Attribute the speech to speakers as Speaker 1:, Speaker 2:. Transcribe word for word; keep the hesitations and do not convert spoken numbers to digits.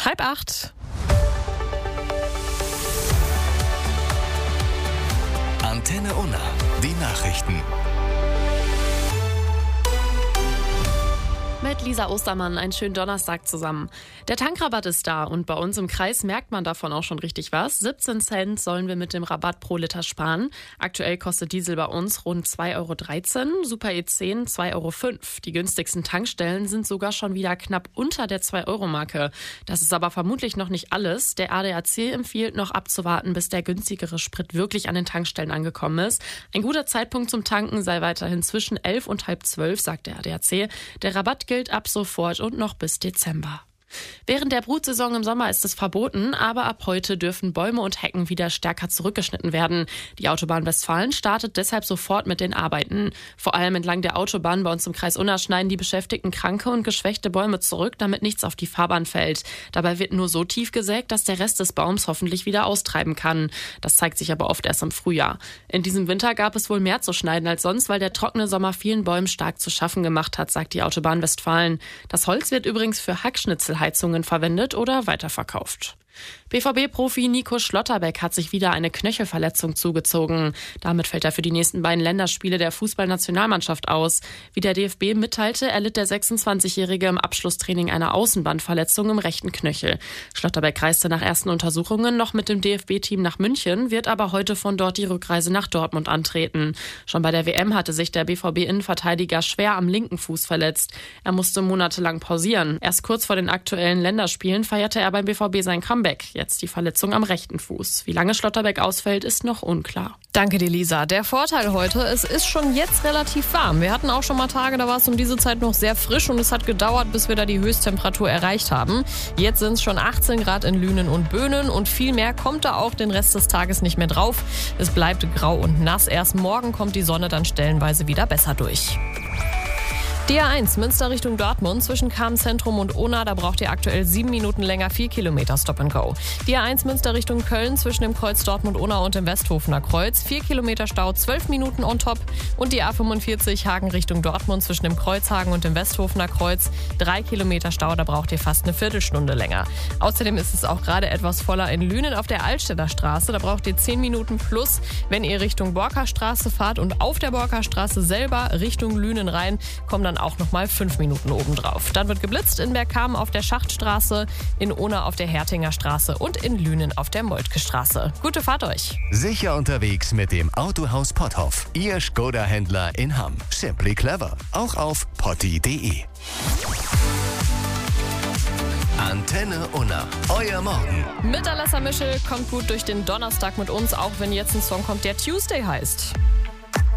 Speaker 1: halb acht.
Speaker 2: Antenne Unna, die Nachrichten.
Speaker 1: Mit Lisa Ostermann einen schönen Donnerstag zusammen. Der Tankrabatt ist da und bei uns im Kreis merkt man davon auch schon richtig was. siebzehn Cent sollen wir mit dem Rabatt pro Liter sparen. Aktuell kostet Diesel bei uns rund zwei Euro dreizehn, Super E zehn zwei Euro fünf. Die günstigsten Tankstellen sind sogar schon wieder knapp unter der zwei Euro Marke. Das ist aber vermutlich noch nicht alles. Der A D A C empfiehlt noch abzuwarten, bis der günstigere Sprit wirklich an den Tankstellen angekommen ist. Ein guter Zeitpunkt zum Tanken sei weiterhin zwischen elf und halb zwölf, sagt der A D A C. Der Rabatt gilt ab sofort und noch bis Dezember. Während der Brutsaison im Sommer ist es verboten, aber ab heute dürfen Bäume und Hecken wieder stärker zurückgeschnitten werden. Die Autobahn Westfalen startet deshalb sofort mit den Arbeiten. Vor allem entlang der Autobahn bei uns im Kreis Unna schneiden die Beschäftigten kranke und geschwächte Bäume zurück, damit nichts auf die Fahrbahn fällt. Dabei wird nur so tief gesägt, dass der Rest des Baums hoffentlich wieder austreiben kann. Das zeigt sich aber oft erst im Frühjahr. In diesem Winter gab es wohl mehr zu schneiden als sonst, weil der trockene Sommer vielen Bäumen stark zu schaffen gemacht hat, sagt die Autobahn Westfalen. Das Holz wird übrigens für Hackschnitzel Heizungen verwendet oder weiterverkauft. B V B-Profi Nico Schlotterbeck hat sich wieder eine Knöchelverletzung zugezogen. Damit fällt er für die nächsten beiden Länderspiele der Fußballnationalmannschaft aus. Wie der D F B mitteilte, erlitt der sechsundzwanzigjährige im Abschlusstraining eine Außenbandverletzung im rechten Knöchel. Schlotterbeck reiste nach ersten Untersuchungen noch mit dem D F B-Team nach München, wird aber heute von dort die Rückreise nach Dortmund antreten. Schon bei der W M hatte sich der B V B-Innenverteidiger schwer am linken Fuß verletzt. Er musste monatelang pausieren. Erst kurz vor den aktuellen Länderspielen feierte er beim B V B sein Comeback. Jetzt die Verletzung am rechten Fuß. Wie lange Schlotterbeck ausfällt, ist noch unklar.
Speaker 3: Danke dir, Lisa. Der Vorteil heute, es ist schon jetzt relativ warm. Wir hatten auch schon mal Tage, da war es um diese Zeit noch sehr frisch und es hat gedauert, bis wir da die Höchsttemperatur erreicht haben. Jetzt sind es schon achtzehn Grad in Lünen und Böhnen und viel mehr kommt da auch den Rest des Tages nicht mehr drauf. Es bleibt grau und nass. Erst morgen kommt die Sonne dann stellenweise wieder besser durch. Die A eins Münster Richtung Dortmund zwischen Cham-Zentrum und Unna, da braucht ihr aktuell sieben Minuten länger, vier Kilometer Stop and Go. Die A eins Münster Richtung Köln zwischen dem Kreuz Dortmund-Unna und dem Westhofener Kreuz, vier Kilometer Stau, zwölf Minuten on top. Und die A fünfundvierzig Hagen Richtung Dortmund zwischen dem Kreuzhagen und dem Westhofener Kreuz, drei Kilometer Stau, da braucht ihr fast eine Viertelstunde länger. Außerdem ist es auch gerade etwas voller in Lünen auf der Altstädter Straße, da braucht ihr zehn Minuten plus, wenn ihr Richtung Borkerstraße fahrt und auf der Borkerstraße selber Richtung Lünen rein, kommen dann auch noch mal fünf Minuten obendrauf. Dann wird geblitzt in Bergkamen auf der Schachtstraße, in Unna auf der Hertinger Straße und in Lünen auf der Moltke Straße. Gute Fahrt euch!
Speaker 2: Sicher unterwegs mit dem Autohaus Potthoff. Ihr Skoda-Händler in Hamm. Simply clever. Auch auf potti punkt de. Antenne Unna. Euer Morgen.
Speaker 3: Mit Alessa Mischel kommt gut durch den Donnerstag mit uns, auch wenn jetzt ein Song kommt, der Tuesday heißt.